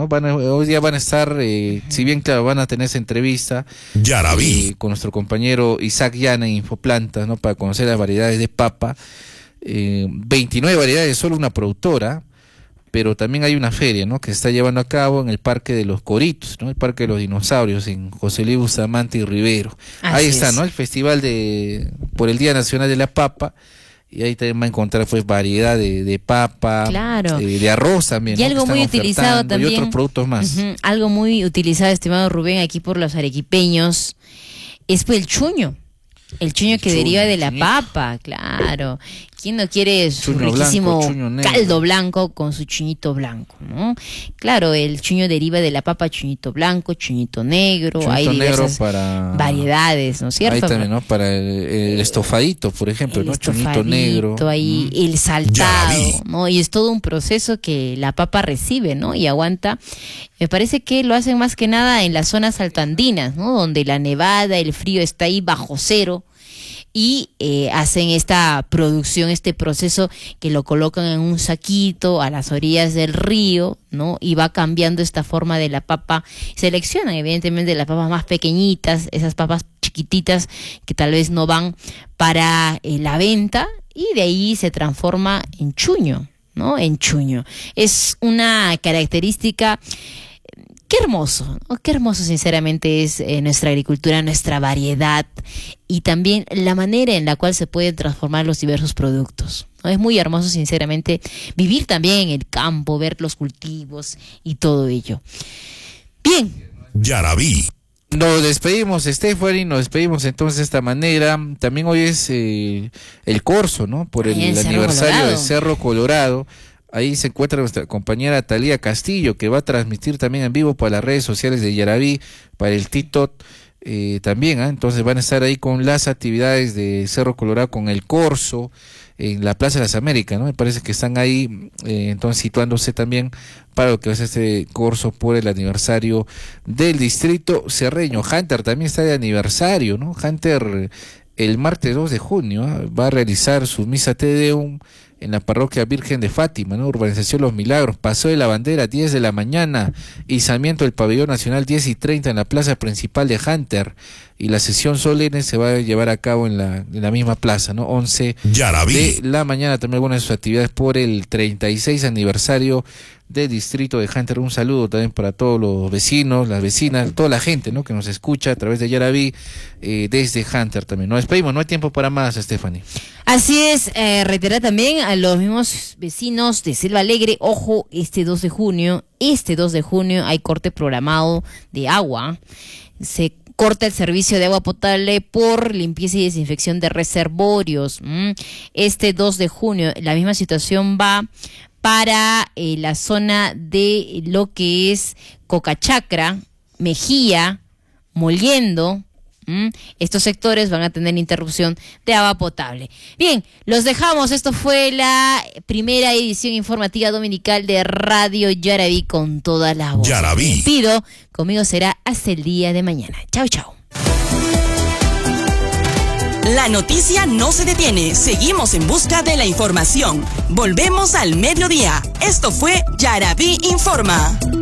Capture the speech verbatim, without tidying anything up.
¿no? Van a, hoy día van a estar, eh, si bien claro, van a tener esa entrevista eh, con nuestro compañero Isaac Llana en Infoplantas, ¿no? Para conocer las variedades de papa, eh, veintinueve variedades, solo una productora, pero también hay una feria, ¿no? Que se está llevando a cabo en el Parque de los Coritos, ¿no? El Parque de los Dinosaurios, en José Luis Bustamante y Rivero. Así Ahí está, es. ¿no? El festival de por el Día Nacional de la Papa. Y ahí también va a encontrar pues variedad de, de papa, claro. eh, de arroz también. Y ¿no? algo muy utilizado también. Y otros productos más. Uh-huh, algo muy utilizado, estimado Rubén, aquí por los arequipeños, es pues el chuño. El chuño el que chuño, deriva de la chuñito. papa, claro. ¿Quién no quiere su chuño riquísimo blanco, caldo blanco con su chuñito blanco, ¿no? Claro, el chuño deriva de la papa, chuñito blanco, chuñito negro, chuñito hay diversas para... variedades, ¿no es cierto? Ahí también, ¿no? Para el, el estofadito, por ejemplo, el ¿no? Chuñito negro. Ahí, mm. el saltado, ¿no? Y es todo un proceso que la papa recibe, ¿no? Y aguanta. Me parece que lo hacen más que nada en las zonas altoandinas, ¿no? Donde la nevada, el frío está ahí bajo cero. Y eh, hacen esta producción, este proceso que lo colocan en un saquito a las orillas del río, ¿no? Y va cambiando esta forma de la papa. Seleccionan evidentemente las papas más pequeñitas, esas papas chiquititas que tal vez no van para eh, la venta, y de ahí se transforma en chuño, ¿no? En chuño. Es una característica. Qué hermoso, ¿no? Qué hermoso sinceramente es eh, nuestra agricultura, nuestra variedad y también la manera en la cual se pueden transformar los diversos productos, ¿no? Es muy hermoso sinceramente vivir también en el campo, ver los cultivos y todo ello. Bien. Yarabí. Nos despedimos, Stephanie, nos despedimos entonces de esta manera. También hoy es eh, el corso, ¿no? Por el, el aniversario de Cerro Colorado. Ahí se encuentra nuestra compañera Talía Castillo, que va a transmitir también en vivo para las redes sociales de Yarabí, para el TikTok eh, también, ¿eh? Entonces van a estar ahí con las actividades de Cerro Colorado, con el corso, en la Plaza de las Américas, ¿no? Me parece que están ahí, eh, entonces situándose también para lo que va a ser este corso por el aniversario del distrito cerreño. Hunter también está de aniversario, ¿no? Hunter el martes dos de junio ¿eh? va a realizar su misa Te Deum en la parroquia Virgen de Fátima, ¿no? Urbanización Los Milagros, Paseo de la Bandera, diez de la mañana, izamiento del Pabellón Nacional, diez y treinta en la plaza principal de Hunter, y la sesión solemne se va a llevar a cabo en la, en la misma plaza, ¿no? once de la mañana, también algunas de sus actividades por el treinta y seis aniversario del distrito de Hunter. Un saludo también para todos los vecinos, las vecinas, toda la gente, ¿no? Que nos escucha a través de Yarabí, eh, desde Hunter también. Nos despedimos, no hay tiempo para más, Stephanie. Así es, eh, reiterar también a los mismos vecinos de Selva Alegre, ojo, este dos de junio, este dos de junio hay corte programado de agua, se corta el servicio de agua potable por limpieza y desinfección de reservorios. Este dos de junio la misma situación va para eh, la zona de lo que es Cocachacra, Mejía, Moliendo. ¿Mm? Estos sectores van a tener interrupción de agua potable. Bien, los dejamos. Esto fue la primera edición informativa dominical de Radio Yarabí con toda la voz. Yarabí. Me despido. Conmigo será hasta el día de mañana. Chao, chao. La noticia no se detiene. Seguimos en busca de la información. Volvemos al mediodía. Esto fue Yarabí Informa.